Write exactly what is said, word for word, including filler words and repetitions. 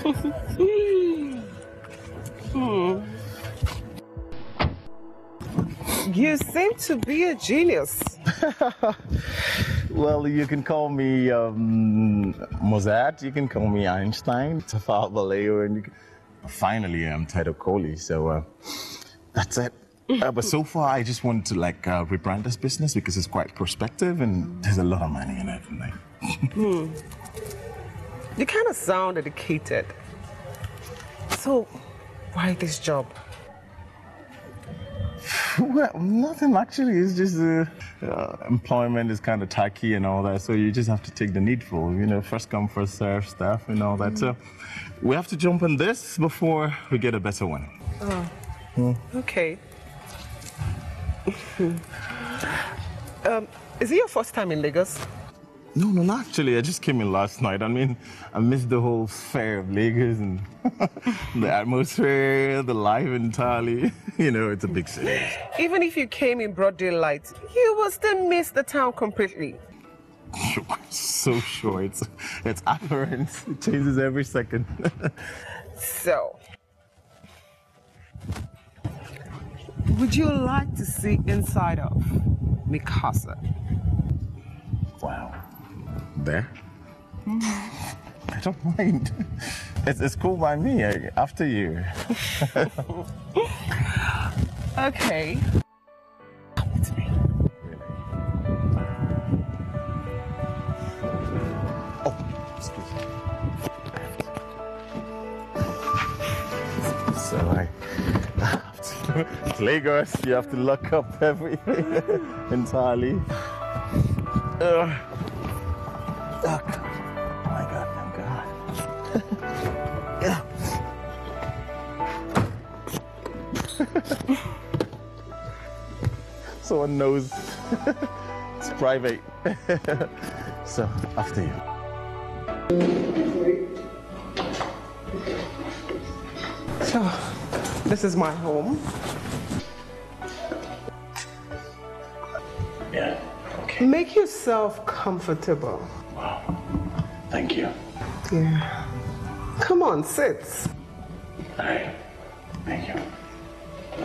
hmm. You seem to be a genius. Well, you can call me um, Mozart, you can call me Einstein, Tafal Vallejo, and you can... finally I'm Ted Okoli, so uh, that's it. Uh, but so far, I just wanted to like uh, rebrand this business because it's quite prospective and there's a lot of money in it. Like. hmm. You kind of sound educated. So, why this job? Well, nothing actually. It's just uh, uh, employment is kind of tacky and all that. So you just have to take the needful, you know, first come, first serve stuff and all that. Mm. So we have to jump on this before we get a better one. Oh, mm. Okay. um, is it your first time in Lagos? No, no, not actually. I just came in last night. I mean, I missed the whole fair of Lagos and the atmosphere, the life entirely. You know, it's a big city. Even if you came in broad daylight, you will still miss the town completely. So sure. It's, it's apparent. It changes every second. So, would you like to see inside of Mikasa? Wow. There? I don't mind. It's, it's cool by me. I, after you. Okay. Come with me. Really? Oh, excuse me. So I have to. It's Lagos. You have to lock up everything entirely. Uh, Oh, oh my God, oh God. Yeah. Someone knows. It's private. So, after you. So, this is my home. Yeah, okay. Make yourself comfortable. Wow. Thank you. Yeah. Come on, sit. All right. Thank you.